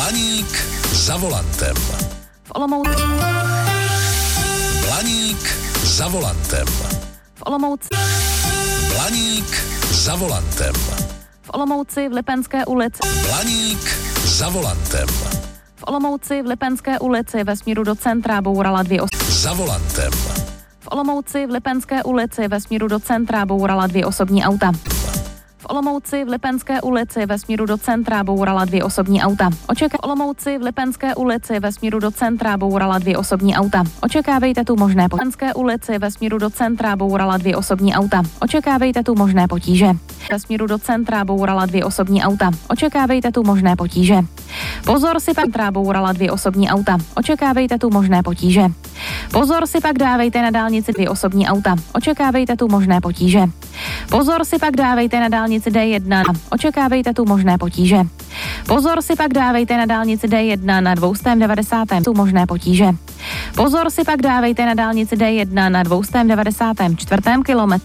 Blaník za volantem. V Olomouci. Blaník za volantem. V Olomouci. Blaník za volantem. V Olomouci v Lipenské ulici. Blaník za volantem. V Olomouci v Lipenské ulici ve směru do centra bourala dvě Za volantem. V Olomouci v Lipenské ulici ve směru do centra bourala dvě osobní auta. V Olomouci v Lipenské ulici ve směru do centra bourala dvě osobní auta. V Olomouci v Lipenské ulici ve směru do centra bourala dvě osobní auta. Očekávejte tu možné potíže. V Lipenské ulici ve směru do centra bourala dvě osobní auta. Očekávejte tu možné potíže. Ve směru do centra bourala dvě osobní auta. Očekávejte tu možné potíže. Pozor si pak bourala dvě osobní auta. Očekávejte tu možné potíže. Pozor si pak dávejte na dálnici dvě osobní auta. Očekávejte tu možné potíže. Pozor si pak dávejte na dálnici D1. Očekávejte tu možné potíže. Pozor si pak dávejte na dálnici D1 na 290. tu možné potíže. Pozor si pak dávejte na dálnici D1 na 294. kilometru.